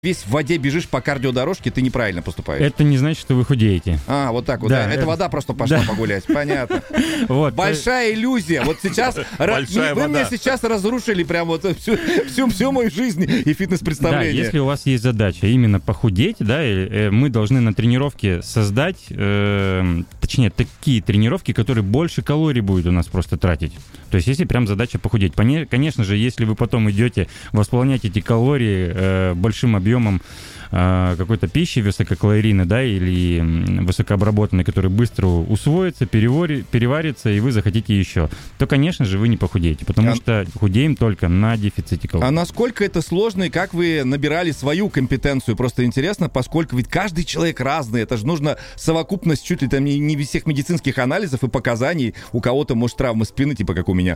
весь в воде бежишь по кардиодорожке, ты неправильно поступаешь. Это не значит, что вы худеете. Вот так вот, да. Это вода просто пошла погулять, понятно. Вот. Большая иллюзия. Вот сейчас вы мне сейчас разрушили прям вот всю мою жизнь и фитнес-представление. Да, если у вас есть задача именно похудеть, да, мы должны на тренировке создать, точнее, такие тренировки, которые больше калорий будет у нас просто тратить. То есть, если прям задача похудеть. Конечно же, если вы потом идете восполнять эти калории большим объемом какой-то пищи высококалорийной, да, или высокообработанной, которая быстро усвоится, переварится, и вы захотите еще, то, конечно же, вы не похудеете, потому что худеем только на дефиците калорий. А насколько это сложно, и как вы набирали свою компетенцию? Просто интересно, поскольку ведь каждый человек разный, это же нужно совокупность чуть ли там не всех медицинских анализов и показаний. У кого-то, может, травма спины, типа как у меня,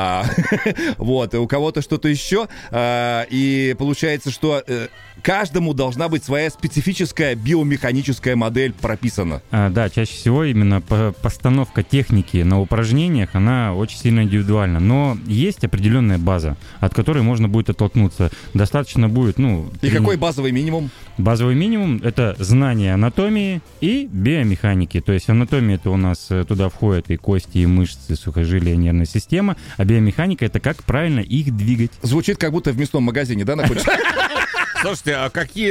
вот, у кого-то что-то еще, и получается, что каждому должна быть своя специфическая биомеханическая модель прописана. Да, чаще всего именно постановка техники на упражнениях, она очень сильно индивидуальна. Но есть определенная база, от которой можно будет оттолкнуться. Достаточно будет, И какой базовый минимум? Базовый минимум — это знание анатомии и биомеханики. То есть анатомия — это у нас туда входят и кости, и мышцы, сухожилия, нервная система. А биомеханика — это как правильно их двигать. Звучит, как будто в мясном магазине, да, находишься? Слушайте, а какие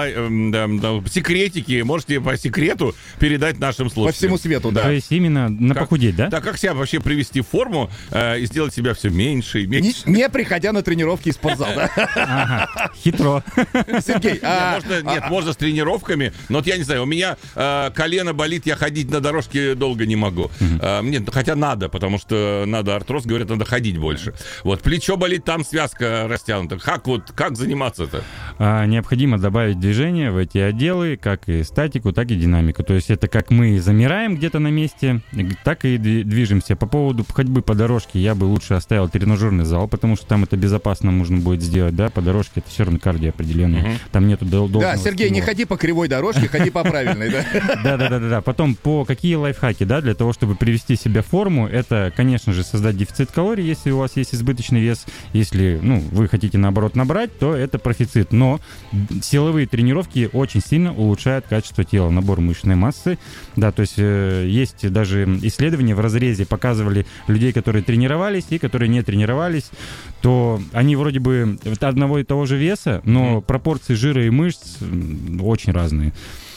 секретики можете по секрету передать нашим слушателям? По всему свету, да. То есть именно на похудеть, да? Да, как себя вообще привести в форму и сделать себя все меньше и меньше? Не приходя на тренировки из спортзала, да? Ага, хитро. Сергей, можно с тренировками, но вот я не знаю, у меня колено болит, я ходить на дорожке долго не могу. Мне, хотя надо, потому что надо артроз, говорят, надо ходить больше. Вот, плечо болит, там связка растянута. Как заниматься-то? Необходимо добавить движение в эти отделы, как и статику, так и динамику. То есть это как мы замираем где-то на месте, так и движемся. По поводу ходьбы по дорожке я бы лучше оставил тренажерный зал, потому что там это безопасно можно будет сделать, да, по дорожке это все равно кардио определенное. Там нету должного Да, Сергей, стимула. не ходи по кривой дорожке, ходи по правильной, да? Да. Потом какие лайфхаки, да, для того, чтобы привести себя в форму, это, конечно же, создать дефицит калорий, если у вас есть избыточный вес. Если, вы хотите, наоборот, набрать, то это профицит. Но силовые тренировки очень сильно улучшают качество тела, набор мышечной массы. Да, то есть есть даже исследования в разрезе, показывали людей, которые тренировались и которые не тренировались, то они вроде бы одного и того же веса, но пропорции жира и мышц очень разные.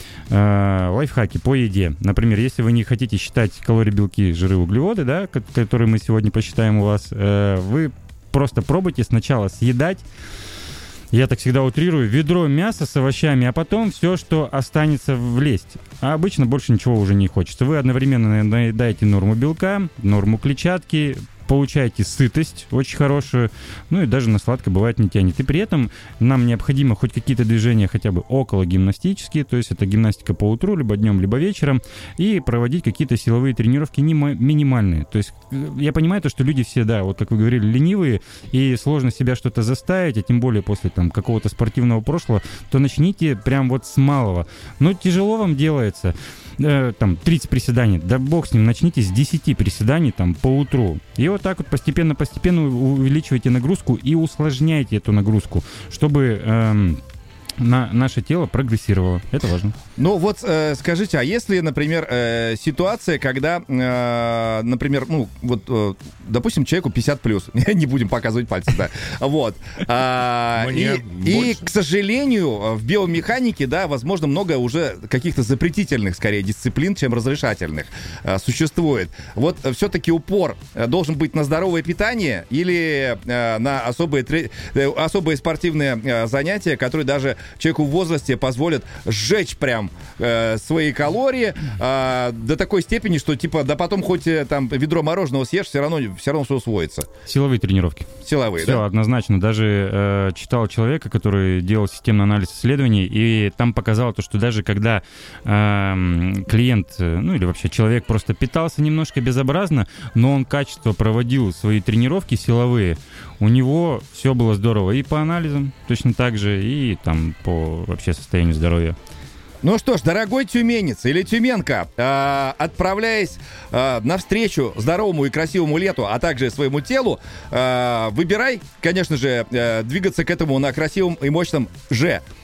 Лайфхаки по еде. Например, если вы не хотите считать калории, белки, жиры, углеводы, да, которые мы сегодня посчитаем у вас, вы просто пробуйте сначала съедать, я так всегда утрирую, ведро мяса с овощами, а потом все, что останется, влезть. А обычно больше ничего уже не хочется. Вы одновременно наедаете норму белка, норму клетчатки, получаете сытость очень хорошую, и даже на сладкое бывает не тянет. И при этом нам необходимо хоть какие-то движения хотя бы около гимнастические, то есть это гимнастика по утру, либо днем, либо вечером, и проводить какие-то силовые тренировки минимальные. То есть я понимаю то, что люди все, да, вот как вы говорили, ленивые, и сложно себя что-то заставить, а тем более после какого-то спортивного прошлого, то начните прям вот с малого. Но тяжело вам делается. 30 приседаний, да бог с ним, начните с 10 приседаний по утру. И вот так вот постепенно увеличивайте нагрузку и усложняйте эту нагрузку, чтобы наше тело прогрессировало. Это важно. Скажите, а если, например, ситуация, когда, например, допустим, человеку 50+, не будем показывать пальцы, да, вот. И, к сожалению, в биомеханике, да, возможно, много уже каких-то запретительных, скорее, дисциплин, чем разрешательных существует. Вот все-таки упор должен быть на здоровое питание или на особые спортивные занятия, которые даже человеку в возрасте позволят сжечь прям свои калории до такой степени, что да потом хоть ведро мороженого съешь, все равно все усвоится. Силовые тренировки. Силовые, все, да? Однозначно. Даже читал человека, который делал системный анализ исследований, и там показало то, что даже когда клиент, или вообще человек просто питался немножко безобразно, но он качественно проводил свои тренировки силовые, у него все было здорово и по анализам точно так же, и по вообще состоянию здоровья. Ну что ж, дорогой тюменец или тюменка, отправляясь навстречу здоровому и красивому лету, а также своему телу, выбирай, конечно же, двигаться к этому на красивом и мощном «Ж».